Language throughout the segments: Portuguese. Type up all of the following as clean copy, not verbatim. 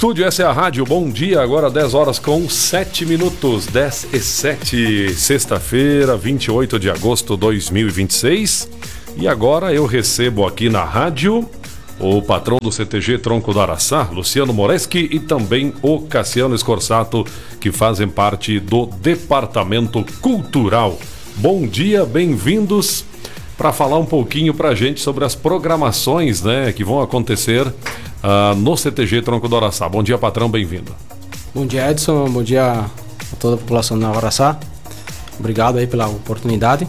Estúdio, essa é a rádio. Bom dia, agora 10 horas com 7 minutos, 10 e 7, sexta-feira, 28 de agosto de 2026. E agora eu recebo aqui na rádio o patrão do CTG Tronco do Araçá, Luciano Moreschi, e também o Cassiano Scorsato, que fazem parte do Departamento Cultural. Bom dia, bem-vindos para falar um pouquinho para a gente sobre as programações, né, que vão acontecer no CTG Tronco do Araçá. Bom dia, patrão, bem-vindo. Bom dia, Edson, bom dia a toda a população do Araçá. Obrigado aí pela oportunidade.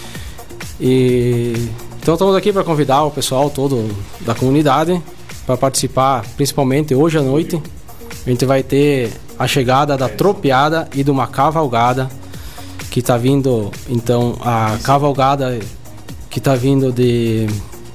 Então estamos aqui para convidar o pessoal todo da comunidade para participar, principalmente hoje à noite. A gente vai ter a chegada da tropeada e de uma cavalgada que está vindo, então, a cavalgada que está vindo de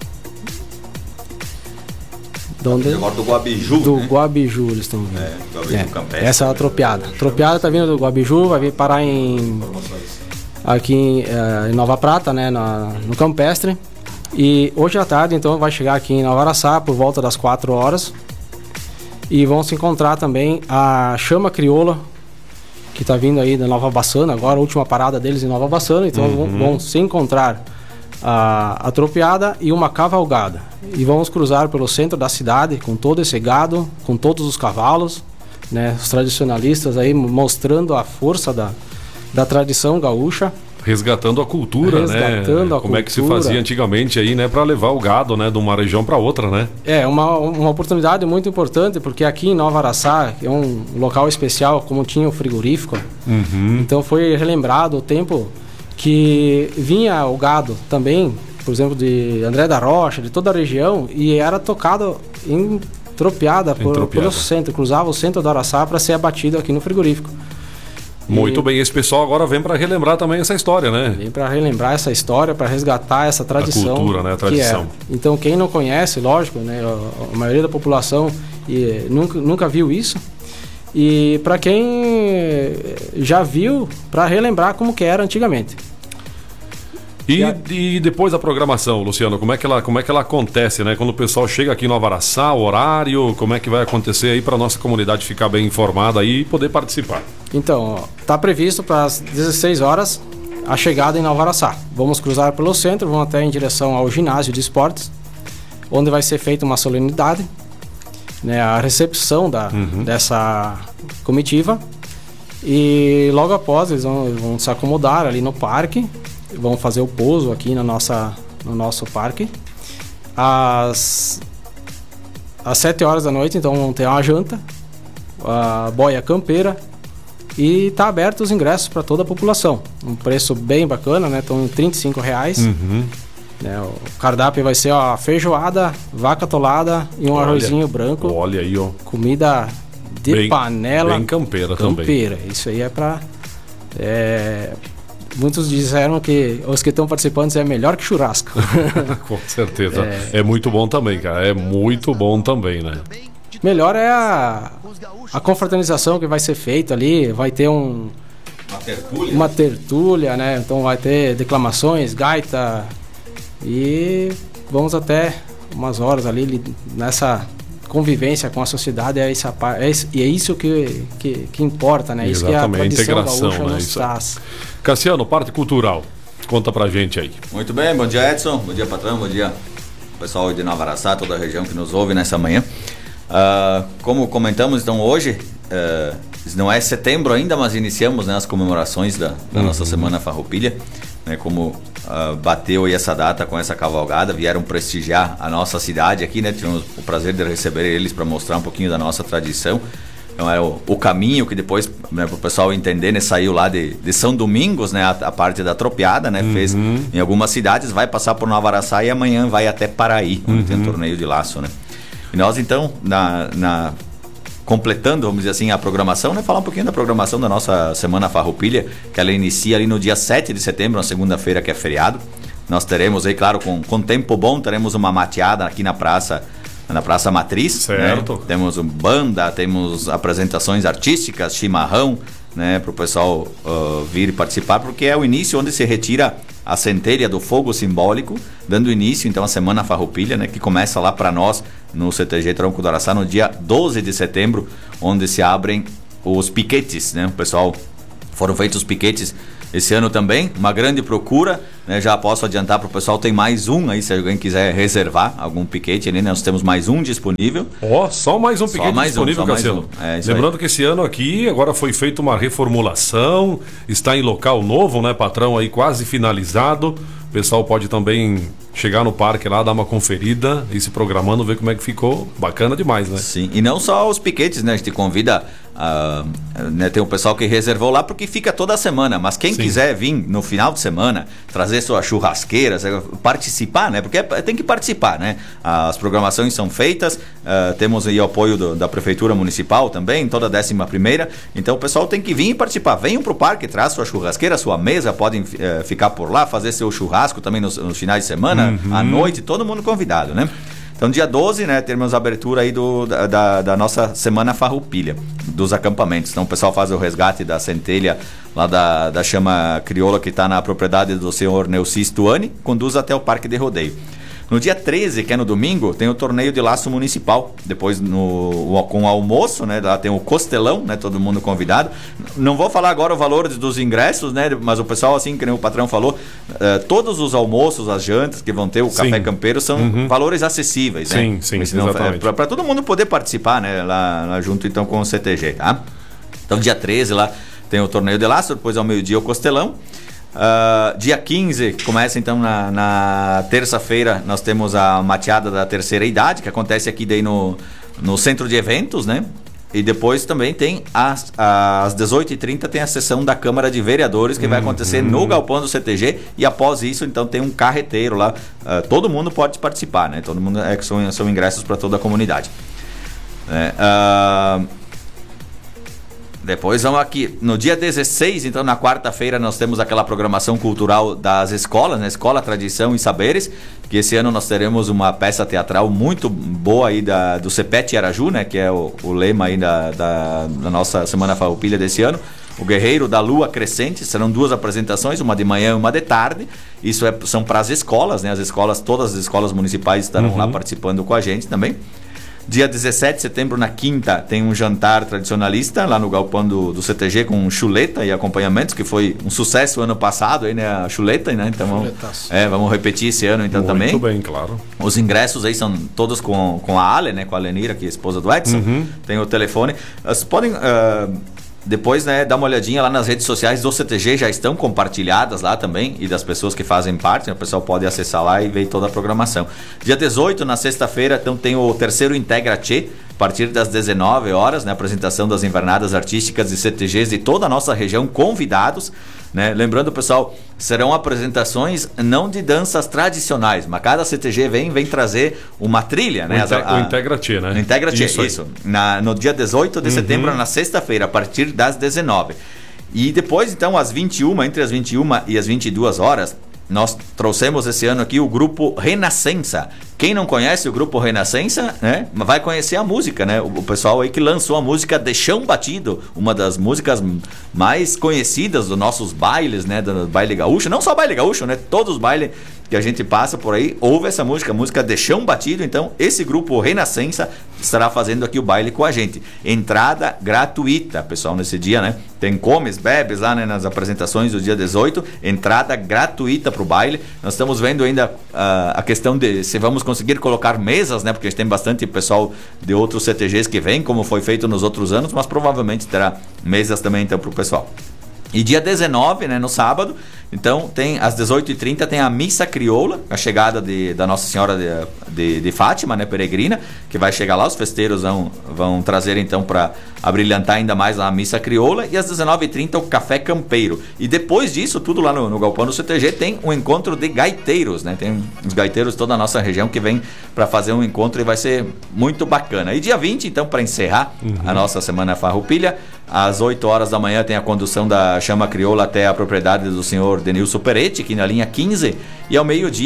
onde? Do Guabiju. Do, né? Guabiju eles estão vindo. Guabiju Campestre. Essa é a tropeada. A tropeada está vindo do Guabiju, vai vir parar aqui em Nova Prata, né, no Campestre. E hoje à tarde, então, vai chegar aqui em Nova Araçá por volta das 4 horas. E vão se encontrar também a Chama Crioula, que está vindo aí da Nova Bassana, agora a última parada deles em Nova Bassana. Então vão se encontrar a tropeada e uma cavalgada. E vamos cruzar pelo centro da cidade com todo esse gado, com todos os cavalos, né, os tradicionalistas aí mostrando a força da tradição gaúcha. Resgatando a cultura, né? Como é que se fazia antigamente aí, né? Para levar o gado, né? De uma região para outra, né? É uma oportunidade muito importante, porque aqui em Nova Araçá é um local especial, como tinha o frigorífico. Então foi relembrado o tempo que vinha o gado também, por exemplo, de André da Rocha, de toda a região, e era tocado em tropeada pelo centro, cruzava o centro do Araçá para ser abatido aqui no frigorífico. Muito bem, esse pessoal agora vem para relembrar também essa história, né? Vem para relembrar essa história, para resgatar essa tradição. A cultura, né? A tradição. Então, quem não conhece, lógico, né? A maioria da população nunca viu isso. E para quem já viu, para relembrar como que era antigamente. E depois da programação, Luciano, como é que ela acontece, né? Quando o pessoal chega aqui em Nova Araçá, o horário, como é que vai acontecer aí para nossa comunidade ficar bem informada aí e poder participar? Então, está previsto para as 16 horas a chegada em Nova Araçá. Vamos cruzar pelo centro, vamos até em direção ao ginásio de esportes, onde vai ser feita uma solenidade, né? A recepção dessa comitiva. E logo após eles vão se acomodar ali no parque. Vão fazer o pouso aqui no nosso parque. Às 7 horas da noite, então vão ter uma janta, a boia campeira, e está aberto os ingressos para toda a população. Um preço bem bacana, né? Estão em R$35. Né? O cardápio vai ser a feijoada, vaca atolada e um arrozinho branco. Olha aí, ó. Comida de panela. Bem campeira também. Isso aí é para... Muitos disseram que os que estão participando é melhor que churrasco. Com certeza. É muito bom também, cara. É muito bom também, né? Melhor é a confraternização que vai ser feita ali. Vai ter uma tertúlia, né? Então vai ter declamações, gaita. E vamos até umas horas ali nessa convivência com a sociedade. É isso que importa, né? Exatamente, isso que a integração, tradição gaúcha né? nos traz. Cassiano, parte cultural, conta pra gente aí. Muito bem, bom dia, Edson, bom dia, patrão, bom dia pessoal de Nova Araçá, toda a região que nos ouve nessa manhã. Como comentamos, então hoje não é setembro ainda, mas iniciamos, né, as comemorações da nossa Semana Farroupilha, né, como bateu aí essa data com essa cavalgada, vieram prestigiar a nossa cidade aqui, né? Tivemos o prazer de receber eles para mostrar um pouquinho da nossa tradição. Então era o caminho que depois, né, para o pessoal entender, né, saiu lá de São Domingos, né, a parte da tropeada, né, fez em algumas cidades, vai passar por Nova Araçá e amanhã vai até Paraí, onde tem um torneio de laço, né. E nós então, completando, vamos dizer assim, a programação, né, falar um pouquinho da programação da nossa Semana Farroupilha, que ela inicia ali no dia 7 de setembro, na segunda-feira, que é feriado. Nós teremos aí, claro, com tempo bom, teremos uma mateada aqui na Praça Matriz, certo, né? Temos banda, temos apresentações artísticas, chimarrão, né, para o pessoal vir participar, porque é o início onde se retira a centelha do fogo simbólico, dando início então à Semana Farroupilha, né, que começa lá para nós no CTG Tronco do Araçá no dia 12 de setembro, onde se abrem os piquetes, né? O pessoal, foram feitos os piquetes esse ano também, uma grande procura, né? Já posso adiantar para o pessoal, tem mais um aí, se alguém quiser reservar algum piquete ali, nós temos mais um disponível. Só mais um piquete disponível, Cassiano. Lembrando que esse ano aqui, agora foi feita uma reformulação, está em local novo, né, patrão, aí quase finalizado. O pessoal pode também chegar no parque lá, dar uma conferida e se programando, ver como é que ficou. Bacana demais, né? Sim, e não só os piquetes, né? A gente convida, né, tem um pessoal que reservou lá porque fica toda semana, mas quem quiser vir no final de semana, trazer sua churrasqueira, participar, né? Porque tem que participar, né? As programações são feitas, temos aí o apoio da Prefeitura Municipal também, toda 11ª, então o pessoal tem que vir e participar. Venham pro parque, traz sua churrasqueira, sua mesa, podem ficar por lá, fazer seu churrasco também nos finais de semana, à noite, todo mundo convidado, né? Então, dia 12, né, teremos a abertura aí da nossa Semana Farroupilha, dos acampamentos. Então, o pessoal faz o resgate da centelha lá da chama crioula que está na propriedade do senhor Neucis Tuani, conduz até o Parque de Rodeio. No dia 13, que é no domingo, tem o torneio de laço municipal. Depois, com o almoço, né? Lá tem o costelão, né? Todo mundo convidado. Não vou falar agora o valor dos ingressos, né? Mas o pessoal, assim, que nem o patrão falou, todos os almoços, as jantas que vão ter, o café campeiro, são valores acessíveis, né? Sim, exatamente. Para todo mundo poder participar, né? Lá junto, então, com o CTG, tá? Então, dia 13, lá tem o torneio de laço, depois ao meio-dia o costelão. Dia 15 começa então na terça-feira, nós temos a mateada da terceira idade, que acontece aqui daí no centro de eventos, né? E depois também tem às 18h30 tem a sessão da Câmara de Vereadores, que vai acontecer no galpão do CTG, e após isso então tem um carreteiro lá, todo mundo pode participar, né? Todo mundo, são ingressos para toda a comunidade. Depois vamos aqui, no dia 16, então na quarta-feira nós temos aquela programação cultural das escolas, né? Escola, Tradição e Saberes, que esse ano nós teremos uma peça teatral muito boa aí do Cepete Araju, né? Que é o lema aí da nossa Semana Farroupilha desse ano. O Guerreiro da Lua Crescente, serão 2 apresentações, uma de manhã e uma de tarde. Isso são para as escolas, né? Todas as escolas municipais estarão lá participando com a gente também. Dia 17 de setembro, na quinta, tem um jantar tradicionalista lá no galpão do CTG com chuleta e acompanhamentos, que foi um sucesso ano passado, aí, né? A chuleta, né? Então vamos repetir esse ano então também. Muito bem, claro. Os ingressos aí são todos com a Ale, né? Com a Lenira, que é a esposa do Edson. Tem o telefone. Vocês podem... depois, né, dá uma olhadinha lá nas redes sociais do CTG, já estão compartilhadas lá também, e das pessoas que fazem parte, né, o pessoal pode acessar lá e ver toda a programação. Dia 18, na sexta-feira, então tem o terceiro Integra Tchê, a partir das 19 horas, né, apresentação das invernadas artísticas e CTGs de toda a nossa região, convidados, né? Lembrando, pessoal, serão apresentações não de danças tradicionais, mas cada CTG vem trazer uma trilha, né? O Integra Tchê, né? Integra Tchê, isso. No dia 18 de setembro, na sexta-feira, a partir das 19. E depois, então, entre as 21 e as 22 horas, nós trouxemos esse ano aqui o grupo Renascença. Quem não conhece o grupo Renascença, né, vai conhecer a música, né? O pessoal aí que lançou a música De Chão Batido, uma das músicas mais conhecidas dos nossos bailes, né? Do baile gaúcho, não só baile gaúcho, né? Todos os bailes que a gente passa por aí, ouve essa música, a música De Chão Batido. Então, esse grupo Renascença estará fazendo aqui o baile com a gente. Entrada gratuita, pessoal, nesse dia, né? Tem comes, bebes lá, né, nas apresentações do dia 18, entrada gratuita pro baile. Nós estamos vendo ainda a questão de se vamos conseguir colocar mesas, né? Porque a gente tem bastante pessoal de outros CTGs que vem, como foi feito nos outros anos, mas provavelmente terá mesas também então pro pessoal. E dia 19, né, no sábado, então tem às 18h30 tem a missa crioula, a chegada da Nossa Senhora de Fátima, né, peregrina, que vai chegar lá, os festeiros vão trazer então para abrilhantar ainda mais a missa crioula, e às 19h30 o café campeiro. E depois disso, tudo lá no galpão do CTG tem um encontro de gaiteiros, né, tem os gaiteiros de toda a nossa região que vem para fazer um encontro e vai ser muito bacana. E dia 20, então, para encerrar a nossa Semana Farroupilha, às 8 horas da manhã tem a condução da chama crioula até a propriedade do senhor Denilson Peretti, aqui na linha 15, e ao meio-dia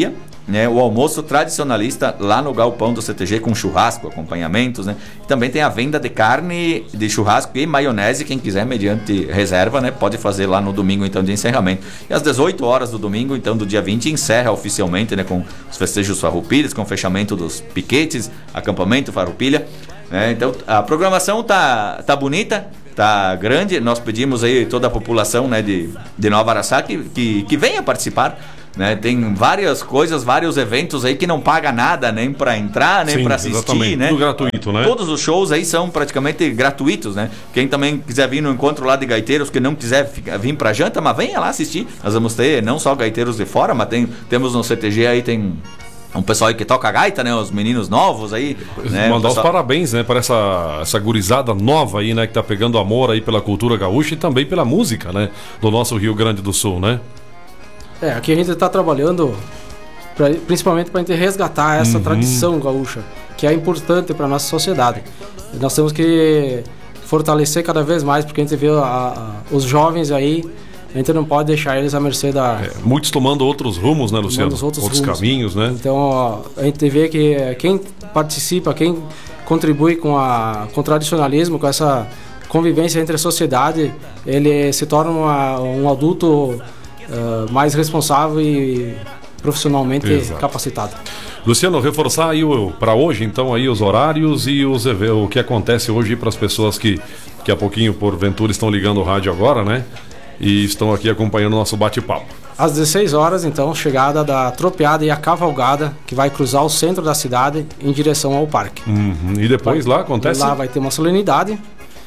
né, o almoço tradicionalista lá no galpão do CTG com churrasco, acompanhamentos, né? E também tem a venda de carne de churrasco e maionese, quem quiser, mediante reserva, né, pode fazer lá no domingo, então, de encerramento. E às 18 horas do domingo, então, do dia 20, encerra oficialmente, né, com os festejos farroupilhas, com o fechamento dos piquetes, acampamento farroupilha, né? Então, a programação tá bonita, tá grande. Nós pedimos aí toda a população, né, de Nova Araçá que venha participar, né? Tem várias coisas, vários eventos aí que não paga nada nem para entrar, nem para assistir, exatamente. né? Tudo gratuito, né? Todos os shows aí são praticamente gratuitos, né? Quem também quiser vir no encontro lá de gaiteiros, que não quiser vir pra janta, mas venha lá assistir. Nós vamos ter não só gaiteiros de fora, mas temos no CTG aí, tem um pessoal aí que toca gaita, né? Os meninos novos aí, né? Mandar os parabéns, né? Para essa gurizada nova aí, né? Que tá pegando amor aí pela cultura gaúcha e também pela música, né? Do nosso Rio Grande do Sul, né? Aqui a gente está trabalhando principalmente para a gente resgatar essa tradição gaúcha, que é importante para a nossa sociedade. E nós temos que fortalecer cada vez mais, porque a gente vê os jovens aí, a gente não pode deixar eles à mercê da... muitos tomando outros rumos, né, Luciano? Outros caminhos, né? Então, a gente vê que quem participa, quem contribui com o tradicionalismo, com essa convivência entre a sociedade, ele se torna um adulto mais responsável e profissionalmente capacitado. Luciano, reforçar aí para hoje, então, aí os horários e o que acontece hoje para as pessoas que daqui a pouquinho, porventura, estão ligando o rádio agora, né? E estão aqui acompanhando o nosso bate-papo. Às 16 horas, então, chegada da tropeada e a cavalgada, que vai cruzar o centro da cidade em direção ao parque. E depois lá acontece? Lá vai ter uma solenidade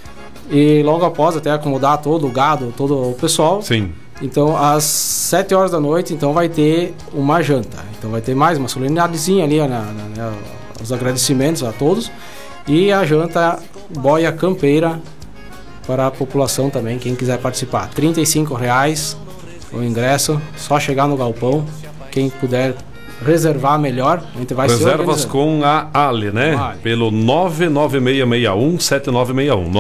e logo após, até acomodar todo o gado, todo o pessoal. Sim. Então, às 7 horas da noite, então, vai ter uma janta. Então, vai ter mais uma solenidadezinha ali, os agradecimentos a todos. E a janta boia campeira para a população também, quem quiser participar. R$ 35,00 o ingresso, só chegar no galpão. Quem puder reservar melhor, a gente vai reservas com a Ale, né? Pelo 99661-7961.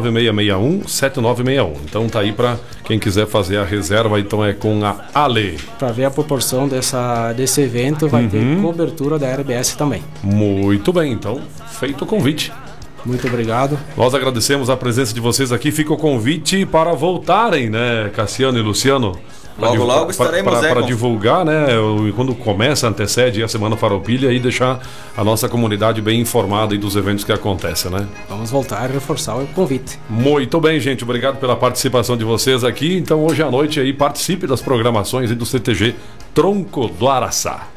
99661-7961. Então tá aí para quem quiser fazer a reserva, então é com a Ale. Para ver a proporção desse evento, vai ter cobertura da RBS também. Muito bem, então feito o convite. Muito obrigado. Nós agradecemos a presença de vocês aqui. Fica o convite para voltarem, né, Cassiano e Luciano? Logo estaremos para divulgar, né? Quando começa, antecede a Semana Farroupilha e deixar a nossa comunidade bem informada aí dos eventos que acontecem, né? Vamos voltar e reforçar o convite. Muito bem, gente. Obrigado pela participação de vocês aqui. Então, hoje à noite aí, participe das programações aí do CTG Tronco do Araçá.